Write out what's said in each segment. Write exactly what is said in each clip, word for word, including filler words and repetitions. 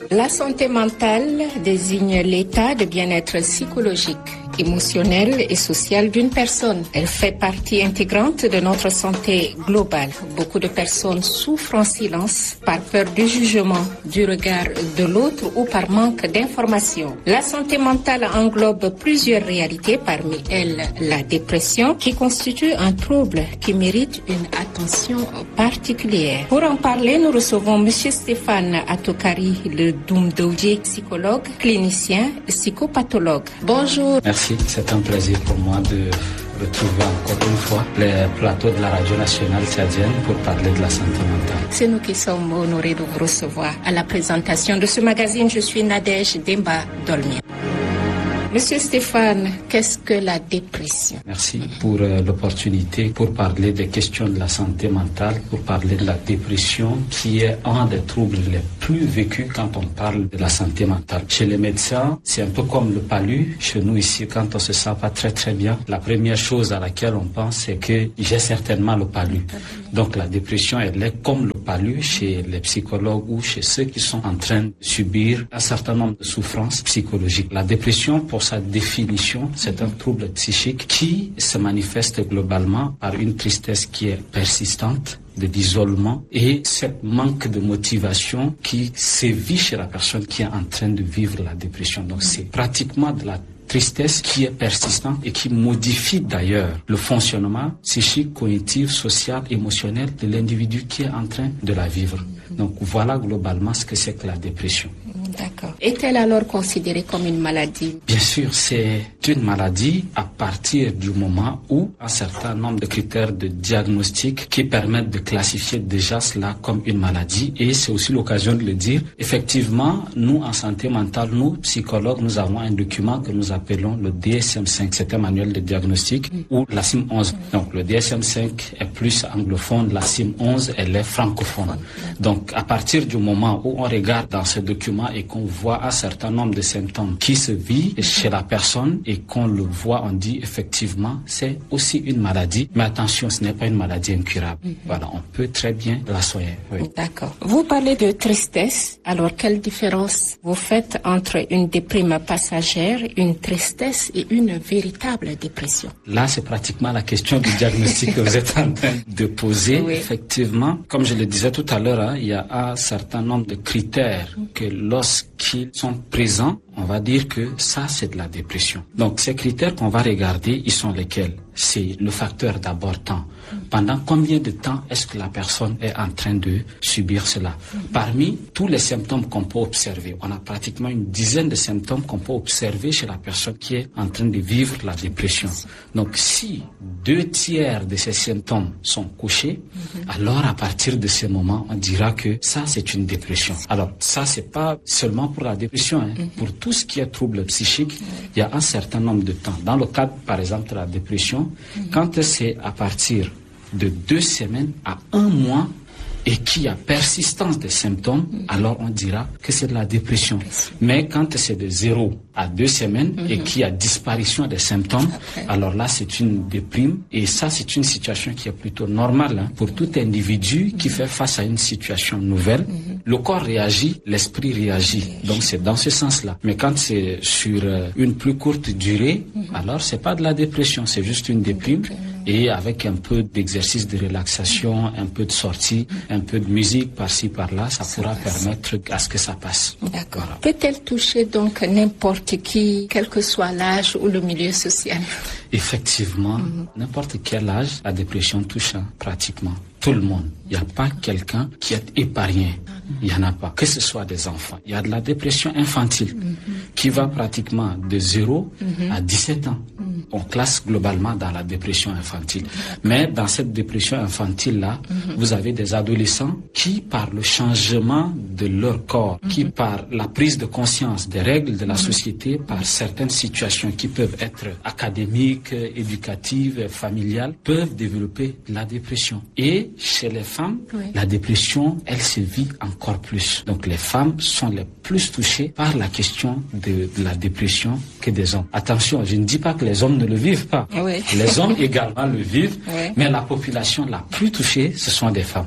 La santé mentale désigne l'état de bien-être psychologique, émotionnel et social d'une personne. Elle fait partie intégrante de notre santé globale. Beaucoup de personnes souffrent en silence par peur du jugement, du regard de l'autre ou par manque d'information. La santé mentale englobe plusieurs réalités, parmi elles la dépression, qui constitue un trouble qui mérite une attention particulière. Pour en parler, nous recevons M. Stéphane Atokari, le Doumdouji, psychologue, clinicien, psychopathologue. Bonjour. Merci, c'est un plaisir pour moi de retrouver encore une fois les plateaux de la radio nationale tchadienne pour parler de la santé mentale. C'est nous qui sommes honorés de vous recevoir. À la présentation de ce magazine, je suis Nadège Demba Dolmien. Monsieur Stéphane, qu'est-ce que la dépression? Merci pour euh, l'opportunité pour parler des questions de la santé mentale, pour parler de la dépression qui est un des troubles les plus vécus quand on parle de la santé mentale. Chez les médecins, c'est un peu comme le palu. Chez nous ici, quand on se sent pas très très bien, la première chose à laquelle on pense, c'est que j'ai certainement le palu. Donc la dépression, elle est comme le palu chez les psychologues ou chez ceux qui sont en train de subir un certain nombre de souffrances psychologiques. La dépression, pour sa définition, c'est un trouble psychique qui se manifeste globalement par une tristesse qui est persistante, de l'isolement et ce manque de motivation qui sévit chez la personne qui est en train de vivre la dépression. Donc c'est pratiquement de la tristesse qui est persistante et qui modifie d'ailleurs le fonctionnement psychique, cognitif, social, émotionnel de l'individu qui est en train de la vivre. Donc voilà globalement ce que c'est que la dépression. D'accord. Est-elle alors considérée comme une maladie? Bien sûr, c'est une maladie à partir du moment où un certain nombre de critères de diagnostic qui permettent de classifier déjà cela comme une maladie. Et c'est aussi l'occasion de le dire. Effectivement, nous, en santé mentale, nous, psychologues, nous avons un document que nous appelons le D S M cinq. C'est un manuel de diagnostic mmh. ou la C I M onze. Donc, le D S M cinq est plus anglophone, la C I M onze, elle est francophone. Donc, à partir du moment où on regarde dans ce document et qu'on voit un certain nombre de symptômes qui se vivent chez la personne et qu'on le voit, on dit effectivement c'est aussi une maladie. Mais attention, ce n'est pas une maladie incurable. Mm-hmm. Voilà, on peut très bien la soigner. Oui. D'accord. Vous parlez de tristesse. Alors, quelle différence vous faites entre une déprime passagère, une tristesse et une véritable dépression? Là, c'est pratiquement la question du diagnostic que vous êtes en train de poser. Oui. Effectivement, comme je le disais tout à l'heure, hein, il y a un certain nombre de critères que lorsqu'ils sont présents, on va dire que ça, c'est de la dépression. Donc, ces critères qu'on va regarder, ils sont lesquels? C'est le facteur d'abord temps. Pendant combien de temps est-ce que la personne est en train de subir cela? Parmi tous les symptômes qu'on peut observer, on a pratiquement une dizaine de symptômes qu'on peut observer chez la personne qui est en train de vivre la dépression. Donc, si deux tiers de ces symptômes sont couchés, alors à partir de ce moment, on dira que ça, c'est une dépression. Alors, ça, c'est pas seulement pour la dépression, hein. Pour tout ce qui est trouble psychique, il y a un certain nombre de temps. Dans le cadre, par exemple, de la dépression, quand c'est à partir de deux semaines à un mois et qu'il y a persistance des symptômes, alors on dira que c'est de la dépression. Mais quand c'est de zéro à deux semaines mm-hmm. et qu'il y a disparition des symptômes, okay. alors là c'est une déprime et ça c'est une situation qui est plutôt normale hein, pour tout individu mm-hmm. qui fait face à une situation nouvelle. Mm-hmm. Le corps réagit, l'esprit réagit. Donc c'est dans ce sens-là. Mais quand c'est sur euh, une plus courte durée, mm-hmm. alors c'est pas de la dépression, c'est juste une déprime. Mm-hmm. Et avec un peu d'exercice de relaxation, un peu de sortie, un peu de musique par-ci par-là, ça, ça pourra passe. Permettre à ce que ça passe. D'accord. Voilà. Peut-elle toucher donc n'importe qui, quel que soit l'âge ou le milieu social? Effectivement, mm-hmm. n'importe quel âge, la dépression touche hein, pratiquement tout le monde. Il n'y a pas quelqu'un qui est épargné. Il n'y en a pas. Que ce soit des enfants. Il y a de la dépression infantile mm-hmm. qui va pratiquement de zéro mm-hmm. à dix-sept ans. Mm-hmm. On classe globalement dans la dépression infantile. Mais dans cette dépression infantile-là, mm-hmm. vous avez des adolescents qui, par le changement de leur corps, mm-hmm. qui, par la prise de conscience des règles de la mm-hmm. société, par certaines situations qui peuvent être académiques, éducatives, familiales, peuvent développer la dépression. Et chez les femmes, oui. la dépression, elle se vit encore plus. Donc les femmes sont les plus touchées par la question de, de la dépression que des hommes. Attention, je ne dis pas que les hommes ne le vivent pas. Oui. Les hommes également le vivent, oui. mais la population la plus touchée, ce sont des femmes. D'accord.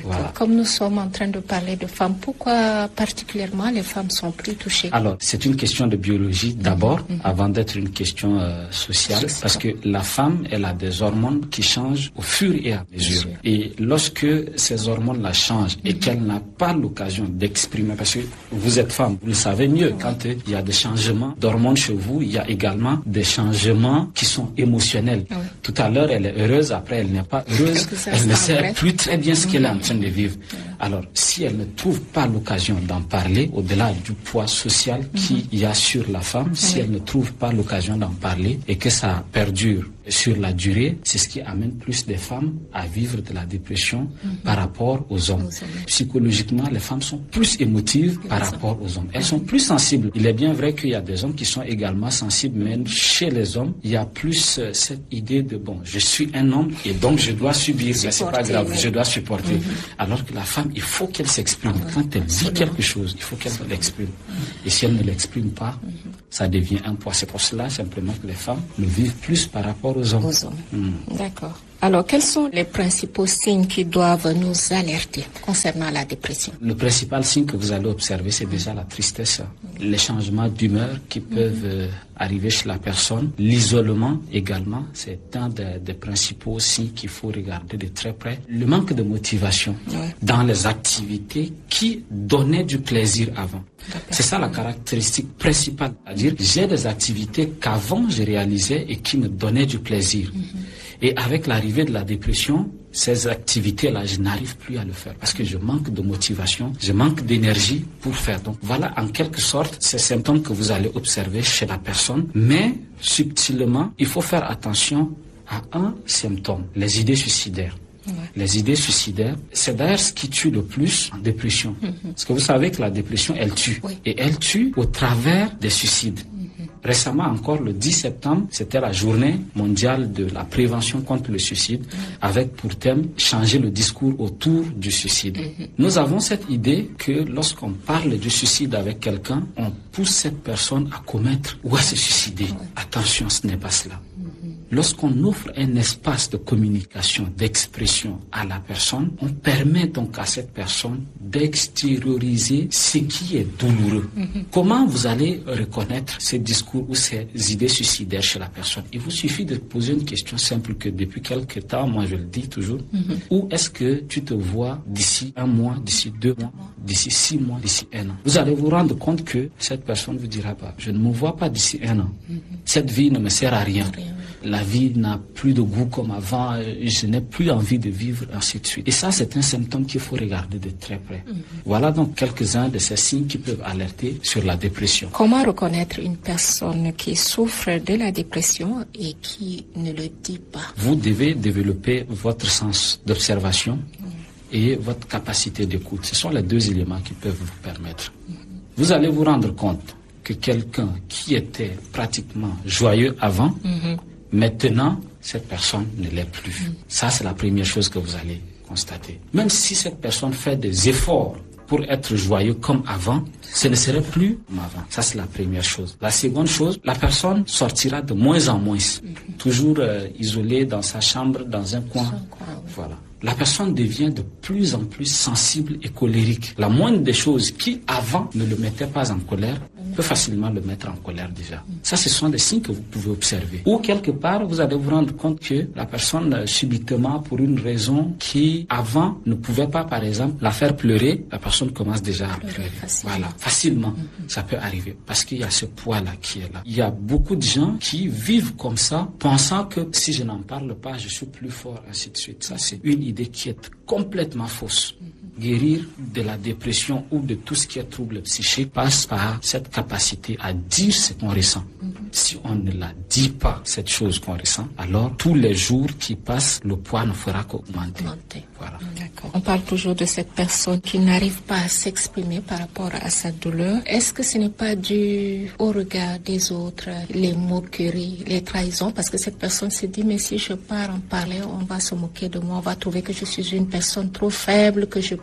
Voilà. Comme nous sommes en train de parler de femmes, pourquoi particulièrement les femmes sont plus touchées? Alors, c'est une question de biologie d'abord, mm-hmm. avant d'être une question euh, sociale, C'est parce ça. que la femme, elle a des hormones qui changent au fur et à mesure. Et lorsque ces hormones-là changent mm-hmm. et qu'elle n'a pas l'occasion d'exprimer, parce que vous êtes femme, vous le savez mieux, quand euh, il y a des changements d'hormones chez vous, il y a également des changements qui sont émotionnels. Oui. Tout à l'heure, elle est heureuse, après, elle n'est pas heureuse, elle ne sait vrai. plus très bien ce qu'elle est en train de vivre. Alors, si elle ne trouve pas l'occasion d'en parler, au-delà du poids social qu'il y a sur la femme, si oui. elle ne trouve pas l'occasion d'en parler et que ça perdure sur la durée, c'est ce qui amène plus de femmes à vivre de la dépression mm-hmm. par rapport aux hommes. aux hommes. Psychologiquement, les femmes sont plus émotives oui, par rapport aux hommes. Elles mm-hmm. sont plus sensibles. Il est bien vrai qu'il y a des hommes qui sont également sensibles, mais chez les hommes, il y a plus euh, cette idée de, bon, je suis un homme et donc je dois subir, mais c'est pas grave, oui. je dois supporter. Mm-hmm. Alors que la femme, il faut qu'elle s'exprime. Mm-hmm. Quand elle vit quelque chose, il faut qu'elle l'exprime. Mm-hmm. Et si elle ne l'exprime pas, mm-hmm. ça devient un poids. C'est pour cela simplement que les femmes le vivent plus par rapport aux hommes. Aux hommes. Mmh. D'accord. Alors, quels sont les principaux signes qui doivent nous alerter concernant la dépression? Le principal signe que vous allez observer, c'est déjà la tristesse, mmh. les changements d'humeur qui peuvent mmh. euh, arriver chez la personne. L'isolement également, c'est un des, des principaux signes qu'il faut regarder de très près. Le manque de motivation ouais. dans les activités qui donnaient du plaisir avant. C'est ça la caractéristique principale. C'est-à-dire, j'ai des activités qu'avant je réalisais et qui me donnaient du plaisir. Mm-hmm. Et avec l'arrivée de la dépression, ces activités-là, je n'arrive plus à le faire parce que je manque de motivation, je manque d'énergie pour faire. Donc voilà, en quelque sorte, ces symptômes que vous allez observer chez la personne. Mais subtilement, il faut faire attention à un symptôme, les idées suicidaires. Ouais. Les idées suicidaires, c'est d'ailleurs ce qui tue le plus en dépression. Mm-hmm. Parce que vous savez que la dépression, elle tue. Oui. Et elle tue au travers des suicides. Mm-hmm. Récemment encore, le dix septembre, c'était la journée mondiale de la prévention contre le suicide, mm-hmm. avec pour thème changer le discours autour du suicide. Mm-hmm. Nous avons cette idée que lorsqu'on parle du suicide avec quelqu'un, on pousse cette personne à commettre ou à se suicider. Ouais. Attention, ce n'est pas cela. Lorsqu'on offre un espace de communication, d'expression à la personne, on permet donc à cette personne d'extérioriser ce qui est douloureux. Mm-hmm. Comment vous allez reconnaître ces discours ou ces idées suicidaires chez la personne? Il vous suffit de poser une question simple que depuis quelque temps, moi je le dis toujours, mm-hmm. où est-ce que tu te vois d'ici un mois, d'ici deux mois, d'ici six mois, d'ici un an? Vous allez vous rendre compte que cette personne vous dira pas, je ne me vois pas d'ici un an. Mm-hmm. Cette vie ne me sert à rien. rien. La vie n'a plus de goût comme avant, je n'ai plus envie de vivre, ainsi de suite. Et ça, c'est un symptôme qu'il faut regarder de très près. Mm-hmm. Voilà donc quelques-uns de ces signes qui peuvent alerter sur la dépression. Comment reconnaître une personne qui souffre de la dépression et qui ne le dit pas? Vous devez développer votre sens d'observation mm-hmm. et votre capacité d'écoute. Ce sont les deux éléments qui peuvent vous permettre. Mm-hmm. Vous allez vous rendre compte que quelqu'un qui était pratiquement joyeux avant, mm-hmm. maintenant, cette personne ne l'est plus. Mm. Ça, c'est la première chose que vous allez constater. Même si cette personne fait des efforts pour être joyeux comme avant, ce ne serait plus comme avant. Ça, c'est la première chose. La seconde chose, la personne sortira de moins en moins, mm-hmm. toujours euh, isolée dans sa chambre, dans un coin. Coin oui. Voilà. La personne devient de plus en plus sensible et colérique. La moindre des choses qui, avant, ne le mettait pas en colère, peut facilement le mettre en colère déjà. Ça, ce sont des signes que vous pouvez observer. Ou quelque part, vous allez vous rendre compte que la personne, subitement, pour une raison qui, avant, ne pouvait pas, par exemple, la faire pleurer, la personne commence déjà à pleurer. Facilement. Voilà, facilement, mm-hmm. ça peut arriver. Parce qu'il y a ce poids-là qui est là. Il y a beaucoup de gens qui vivent comme ça, pensant que si je n'en parle pas, je suis plus fort, ainsi de suite. Ça, c'est une idée qui est complètement fausse. Guérir de la dépression ou de tout ce qui est trouble psychique passe par cette capacité à dire ce qu'on ressent. Mm-hmm. Si on ne la dit pas, cette chose qu'on ressent, alors tous les jours qui passent, le poids ne fera qu'augmenter. Voilà. D'accord. On parle toujours de cette personne qui n'arrive pas à s'exprimer par rapport à sa douleur. Est-ce que ce n'est pas dû au regard des autres, les moqueries, les trahisons? Parce que cette personne se dit, mais si je pars en parler, on va se moquer de moi, on va trouver que je suis une personne trop faible, que je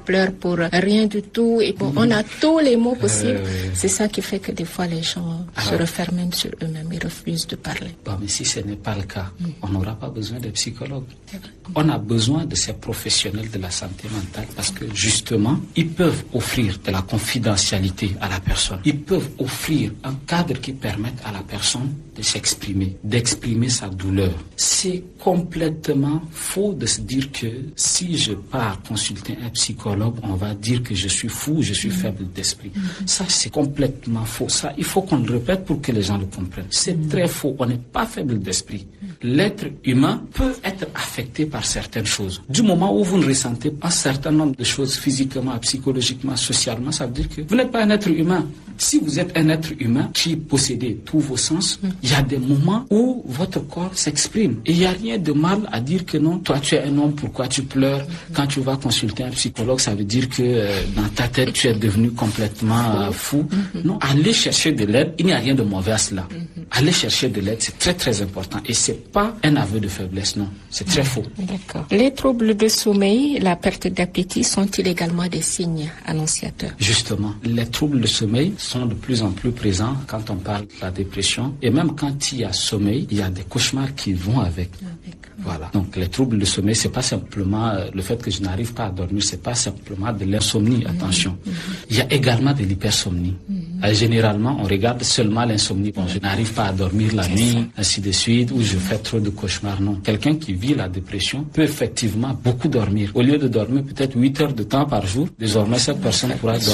pleure pour rien du tout. Et bon, on a tous les mots possibles. Euh... C'est ça qui fait que des fois les gens Alors, se referment même sur eux-mêmes et refusent de parler. Bon, mais si ce n'est pas le cas, mm. on n'aura pas besoin de psychologues. On a besoin de ces professionnels de la santé mentale parce que justement, ils peuvent offrir de la confidentialité à la personne. Ils peuvent offrir un cadre qui permette à la personne de s'exprimer, d'exprimer sa douleur. C'est complètement faux de se dire que si je pars consulter un psychologue, on va dire que je suis fou, je suis mmh. faible d'esprit. Mmh. Ça, c'est complètement faux. Ça, il faut qu'on le répète pour que les gens le comprennent. C'est mmh. très faux. On n'est pas faible d'esprit. L'être humain peut être affecté par certaines choses. Du moment où vous ne ressentez pas un certain nombre de choses physiquement, psychologiquement, socialement, ça veut dire que vous n'êtes pas un être humain. Si vous êtes un être humain qui possède tous vos sens, mmh. il y a des moments où votre corps s'exprime. Et il n'y a rien de mal à dire que non, toi tu es un homme, pourquoi tu pleures? Mmh. Quand tu vas consulter un psychologue, ça veut dire que euh, dans ta tête, tu es devenu complètement euh, fou. Mmh. Non, aller chercher de l'aide, il n'y a rien de mauvais à cela. Mmh. Aller chercher de l'aide, c'est très très important. Et c'est pas un aveu de faiblesse, non. C'est très mmh. faux. D'accord. Les troubles de sommeil, la perte d'appétit, sont-ils également des signes annonciateurs? Justement, les troubles de sommeil sont de plus en plus présents quand on parle de la dépression. Et même quand il y a sommeil, il y a des cauchemars qui vont avec. avec. Voilà. Donc les troubles de sommeil, c'est pas simplement euh, le fait que je n'arrive pas à dormir, c'est pas simplement de l'insomnie, mmh. attention. Mmh. Il y a également de l'hypersomnie. Mmh. Euh, généralement, on regarde seulement l'insomnie. Bon, je n'arrive pas à dormir la nuit, ça. ainsi de suite, ou je fais trop de cauchemars. Non. Quelqu'un qui vit la dépression peut effectivement beaucoup dormir. Au lieu de dormir peut-être huit heures de temps par jour, désormais cette personne pourra dormir